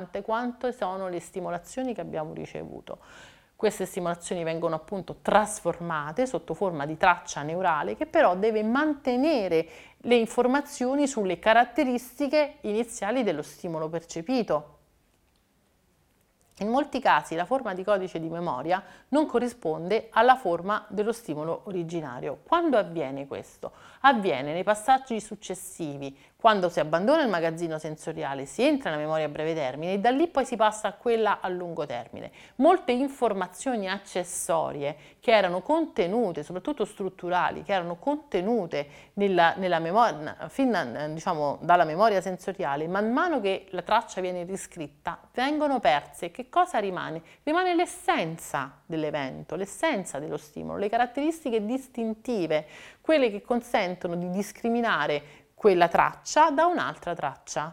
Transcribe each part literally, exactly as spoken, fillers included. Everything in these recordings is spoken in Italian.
importante quanto sono le stimolazioni che abbiamo ricevuto. Queste stimolazioni vengono appunto trasformate sotto forma di traccia neurale che però deve mantenere le informazioni sulle caratteristiche iniziali dello stimolo percepito. In molti casi la forma di codice di memoria non corrisponde alla forma dello stimolo originario. Quando avviene questo? Avviene nei passaggi successivi, quando si abbandona il magazzino sensoriale, si entra nella memoria a breve termine e da lì poi si passa a quella a lungo termine. Molte informazioni accessorie che erano contenute, soprattutto strutturali, che erano contenute nella, nella memoria, fin diciamo, dalla memoria sensoriale, man mano che la traccia viene riscritta, vengono perse. Che cosa rimane? Rimane l'essenza dell'evento, l'essenza dello stimolo, le caratteristiche distintive, quelle che consentono di discriminare quella traccia da un'altra traccia.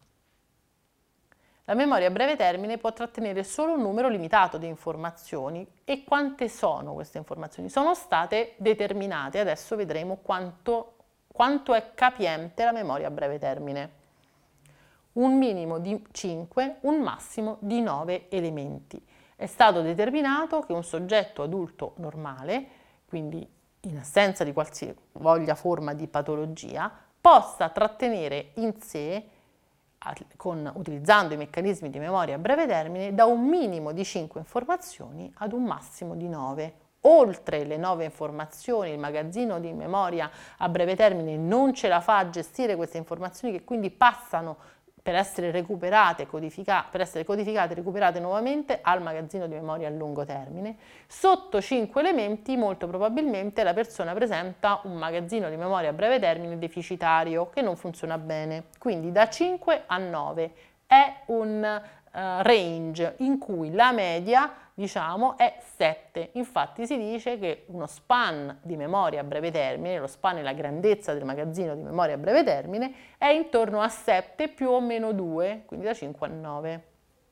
La memoria a breve termine può trattenere solo un numero limitato di informazioni. E quante sono queste informazioni? Sono state determinate, adesso vedremo quanto, quanto è capiente la memoria a breve termine. Un minimo di cinque, un massimo di nove elementi. È stato determinato che un soggetto adulto normale, quindi in assenza di qualsivoglia forma di patologia, possa trattenere in sé, con, utilizzando i meccanismi di memoria a breve termine, da un minimo di cinque informazioni ad un massimo di nove. Oltre le nove informazioni, il magazzino di memoria a breve termine non ce la fa a gestire queste informazioni, che quindi passano per essere recuperate, codifica, per essere codificate e recuperate nuovamente al magazzino di memoria a lungo termine. Sotto cinque elementi molto probabilmente la persona presenta un magazzino di memoria a breve termine deficitario che non funziona bene. Quindi da cinque a nove è un uh, range in cui la media, diciamo, è sette. Infatti si dice che uno span di memoria a breve termine, lo span è la grandezza del magazzino di memoria a breve termine, è intorno a sette più o meno due, quindi da cinque a nove.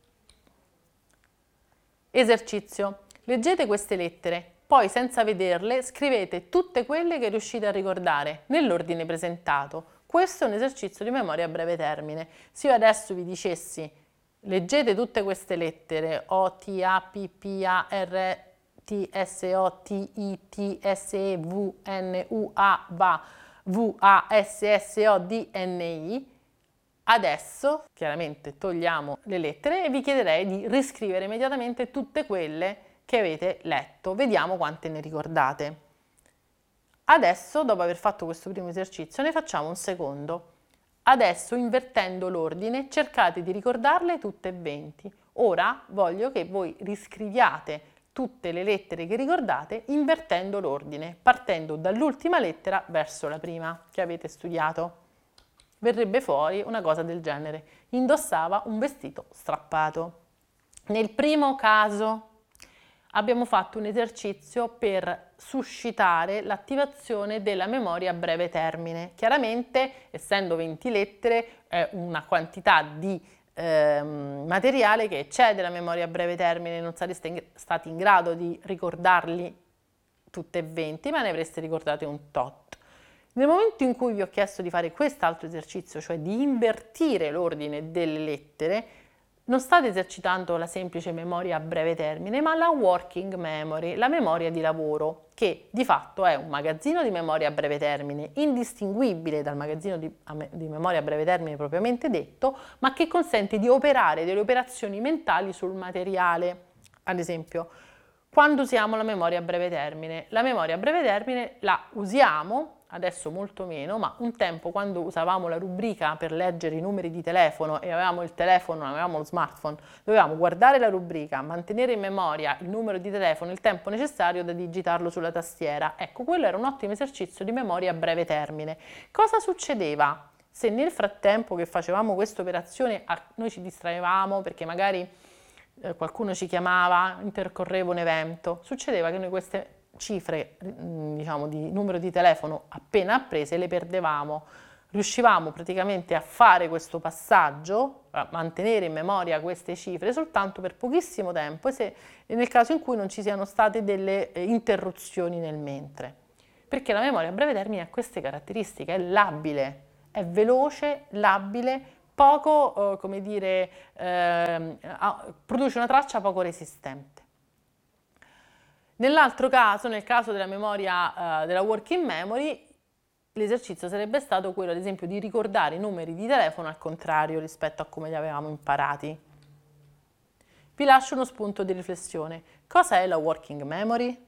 Esercizio. Leggete queste lettere, poi senza vederle scrivete tutte quelle che riuscite a ricordare nell'ordine presentato. Questo è un esercizio di memoria a breve termine. Se io adesso vi dicessi leggete tutte queste lettere O, T, A, P, P, A, R, T, S, O, T, I, T, S, E, V, N, U, A, V, V, A, S, S, O, D, N, I. Adesso, chiaramente, togliamo le lettere e vi chiederei di riscrivere immediatamente tutte quelle che avete letto. Vediamo quante ne ricordate. Adesso, dopo aver fatto questo primo esercizio, ne facciamo un secondo. Adesso, invertendo l'ordine, cercate di ricordarle tutte e venti. Ora voglio che voi riscriviate tutte le lettere che ricordate invertendo l'ordine, partendo dall'ultima lettera verso la prima che avete studiato. Verrebbe fuori una cosa del genere. Indossava un vestito strappato. Nel primo caso abbiamo fatto un esercizio per suscitare l'attivazione della memoria a breve termine. Chiaramente, essendo venti lettere, è una quantità di eh, materiale che eccede la memoria a breve termine, non sareste in, stati in grado di ricordarli tutte e venti, ma ne avreste ricordate un tot. Nel momento in cui vi ho chiesto di fare quest'altro esercizio, cioè di invertire l'ordine delle lettere, non state esercitando la semplice memoria a breve termine, ma la working memory, la memoria di lavoro, che di fatto è un magazzino di memoria a breve termine, indistinguibile dal magazzino di, di memoria a breve termine propriamente detto, ma che consente di operare delle operazioni mentali sul materiale. Ad esempio, quando usiamo la memoria a breve termine? La memoria a breve termine la usiamo, adesso molto meno, ma un tempo quando usavamo la rubrica per leggere i numeri di telefono e avevamo il telefono, non avevamo lo smartphone, dovevamo guardare la rubrica, mantenere in memoria il numero di telefono, il tempo necessario da digitarlo sulla tastiera. Ecco, quello era un ottimo esercizio di memoria a breve termine. Cosa succedeva se nel frattempo che facevamo questa operazione noi ci distraevamo perché magari eh, qualcuno ci chiamava, intercorreva un evento? Succedeva che noi queste cifre, diciamo, di numero di telefono appena apprese le perdevamo. Riuscivamo praticamente a fare questo passaggio, a mantenere in memoria queste cifre soltanto per pochissimo tempo, se, nel caso in cui non ci siano state delle eh, interruzioni nel mentre. Perché la memoria a breve termine ha queste caratteristiche, è labile, è veloce, labile, poco, eh, come dire, eh, produce una traccia poco resistente. Nell'altro caso, nel caso della memoria, eh, della working memory, l'esercizio sarebbe stato quello, ad esempio, di ricordare i numeri di telefono al contrario rispetto a come li avevamo imparati. Vi lascio uno spunto di riflessione. Cosa è la working memory?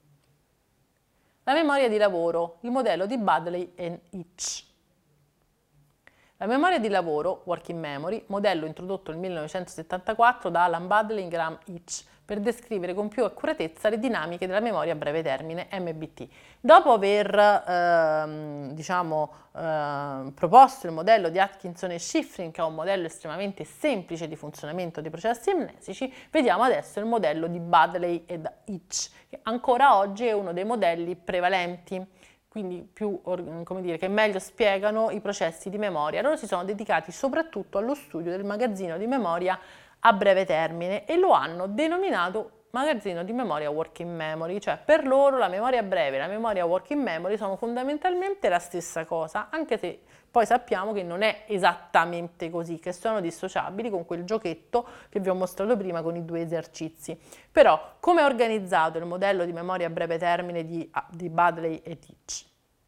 La memoria di lavoro, il modello di Baddeley e Itch. La memoria di lavoro, working memory, modello introdotto nel millenovecentosettantaquattro da Alan Baddeley e Graham Itch, per descrivere con più accuratezza le dinamiche della memoria a breve termine, M B T. Dopo aver ehm, diciamo, ehm, proposto il modello di Atkinson e Shiffrin, che è un modello estremamente semplice di funzionamento dei processi amnesici, vediamo adesso il modello di Baddeley ed Itch, che ancora oggi è uno dei modelli prevalenti, quindi più, come dire, che meglio spiegano i processi di memoria. Loro si sono dedicati soprattutto allo studio del magazzino di memoria a breve termine e lo hanno denominato magazzino di memoria working memory, cioè per loro la memoria breve e la memoria working memory sono fondamentalmente la stessa cosa, anche se poi sappiamo che non è esattamente così, che sono dissociabili con quel giochetto che vi ho mostrato prima con i due esercizi. Però come è organizzato il modello di memoria a breve termine di, di Baddeley e Itch?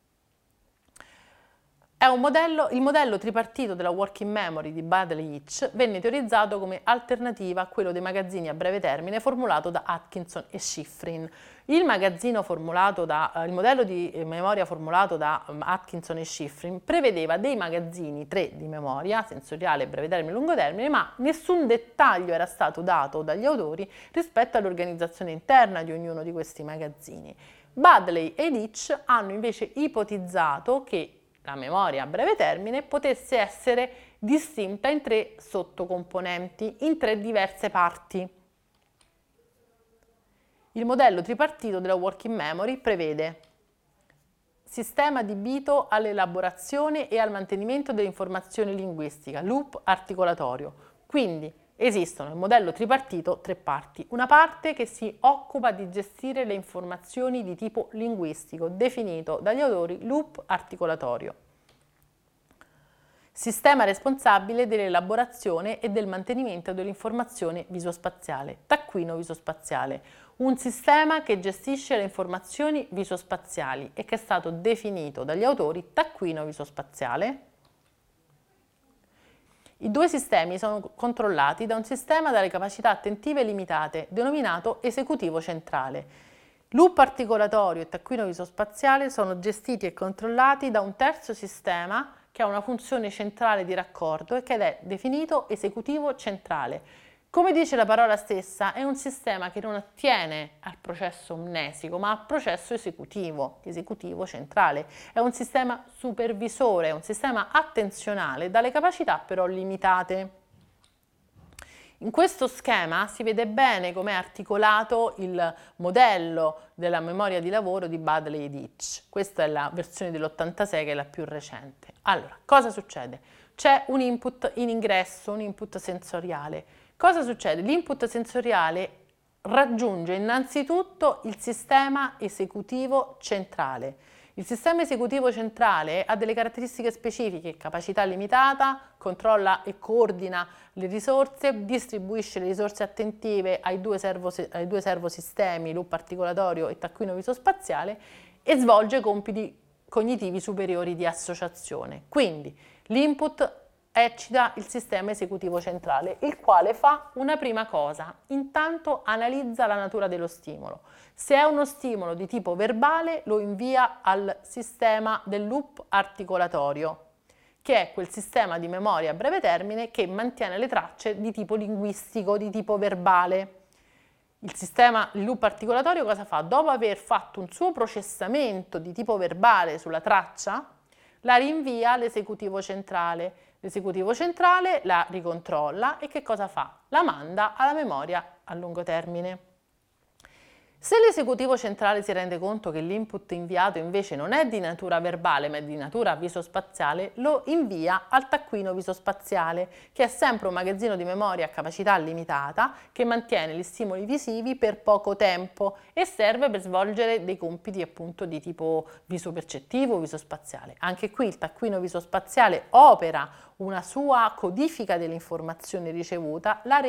È un modello, il modello tripartito della working memory di Baddeley e Itch venne teorizzato come alternativa a quello dei magazzini a breve termine formulato da Atkinson e Shiffrin. Il magazzino formulato da, eh, il modello di memoria formulato da um, Atkinson e Shiffrin prevedeva dei magazzini, tre di memoria, sensoriale, breve termine e lungo termine, ma nessun dettaglio era stato dato dagli autori rispetto all'organizzazione interna di ognuno di questi magazzini. Baddeley ed Itch hanno invece ipotizzato che la memoria a breve termine potesse essere distinta in tre sottocomponenti, in tre diverse parti. Il modello tripartito della working memory prevede sistema adibito all'elaborazione e al mantenimento dell'informazione linguistica, loop articolatorio. Quindi esistono nel modello tripartito tre parti. Una parte che si occupa di gestire le informazioni di tipo linguistico, definito dagli autori loop articolatorio. Sistema responsabile dell'elaborazione e del mantenimento dell'informazione visospaziale, taccuino visospaziale, un sistema che gestisce le informazioni visospaziali e che è stato definito dagli autori taccuino visospaziale. I due sistemi sono controllati da un sistema dalle capacità attentive limitate, denominato esecutivo centrale. Loop articolatorio e taccuino visospaziale sono gestiti e controllati da un terzo sistema che ha una funzione centrale di raccordo e che è definito esecutivo centrale. Come dice la parola stessa, è un sistema che non attiene al processo amnesico, ma al processo esecutivo, esecutivo centrale. È un sistema supervisore, è un sistema attenzionale, dalle capacità però limitate. In questo schema si vede bene come è articolato il modello della memoria di lavoro di Baddeley ed Itch. Questa è la versione dell'ottantasei, che è la più recente. Allora, cosa succede? C'è un input in ingresso, un input sensoriale. Cosa succede? L'input sensoriale raggiunge innanzitutto il sistema esecutivo centrale. Il sistema esecutivo centrale ha delle caratteristiche specifiche, capacità limitata, controlla e coordina le risorse, distribuisce le risorse attentive ai due, servo, ai due servosistemi, loop articolatorio e taccuino visospaziale, e svolge compiti cognitivi superiori di associazione. Quindi l'input eccita il sistema esecutivo centrale, il quale fa una prima cosa: intanto analizza la natura dello stimolo. Se è uno stimolo di tipo verbale, lo invia al sistema del loop articolatorio, che è quel sistema di memoria a breve termine che mantiene le tracce di tipo linguistico, di tipo verbale. Il sistema, il loop articolatorio cosa fa? Dopo aver fatto un suo processamento di tipo verbale sulla traccia, la rinvia all'esecutivo centrale. L'esecutivo centrale la ricontrolla e che cosa fa? La manda alla memoria a lungo termine. Se l'esecutivo centrale si rende conto che l'input inviato invece non è di natura verbale ma è di natura visospaziale, lo invia al taccuino visospaziale, che è sempre un magazzino di memoria a capacità limitata che mantiene gli stimoli visivi per poco tempo e serve per svolgere dei compiti appunto di tipo visopercettivo, visospaziale. Anche qui il taccuino visospaziale opera una sua codifica dell'informazione ricevuta, la